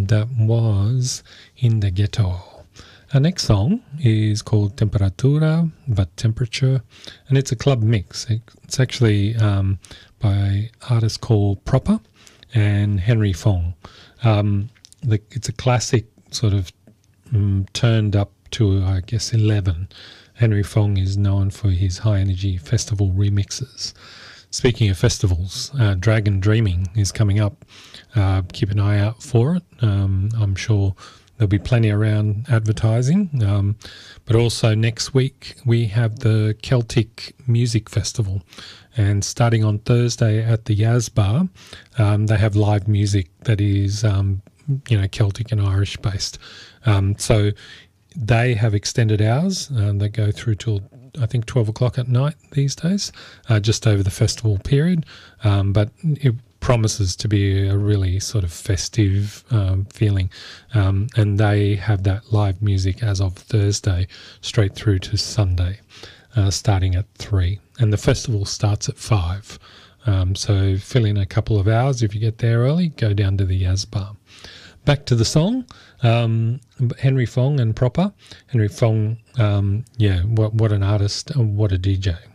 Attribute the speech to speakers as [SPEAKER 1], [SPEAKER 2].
[SPEAKER 1] and that was In the Ghetto. Our next song is called Temperatura, but Temperature, and it's a club mix. It's actually by artists called Proper and Henry Fong. It's a classic sort of turned up to, I guess, 11. Henry Fong is known for his high-energy festival remixes. Speaking of festivals, Dragon Dreaming is coming up. Keep an eye out for it. I'm sure there'll be plenty around advertising. But also next week we have the Celtic Music Festival. And starting on Thursday at the Yaz Bar, they have live music that is, Celtic and Irish based. So they have extended hours. They go through till, I think, 12 o'clock at night these days, just over the festival period. But it promises to be a really sort of festive feeling. And they have that live music as of Thursday straight through to Sunday, starting at 3. And the festival starts at 5. So fill in a couple of hours. If you get there early, go down to the Yaz Bar. Back to the song, Henry Fong and Proper. Henry Fong, what an artist, what a DJ.